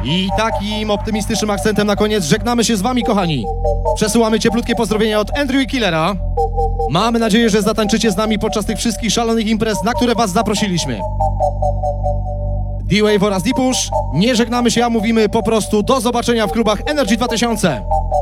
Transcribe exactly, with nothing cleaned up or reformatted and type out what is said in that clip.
I takim optymistycznym akcentem na koniec żegnamy się z wami, kochani. Przesyłamy cieplutkie pozdrowienia od Andrew i Killera. Mamy nadzieję, że zatańczycie z nami podczas tych wszystkich szalonych imprez, na które was zaprosiliśmy. D-Wave oraz D-Push. Nie żegnamy się, a mówimy po prostu do zobaczenia w klubach Energy dwa tysiące.